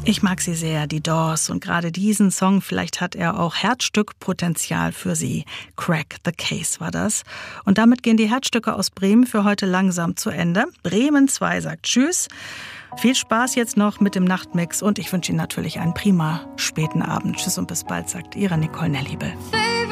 Ich mag sie sehr, die Doors, und gerade diesen Song, vielleicht hat er auch Herzstückpotenzial für sie. Crack the Case war das. Und damit gehen die Herzstücke aus Bremen für heute langsam zu Ende. Bremen 2 sagt Tschüss. Viel Spaß jetzt noch mit dem Nachtmix und ich wünsche Ihnen natürlich einen prima späten Abend. Tschüss und bis bald, sagt Ihre Nicole Nelliebel.